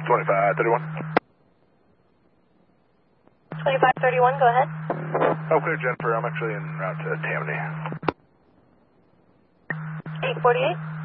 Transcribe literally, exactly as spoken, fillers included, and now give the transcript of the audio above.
twenty-five thirty-one. twenty-five thirty-one, go ahead. Oh, clear, Jennifer. I'm actually en route to Tammany. eight forty-eight.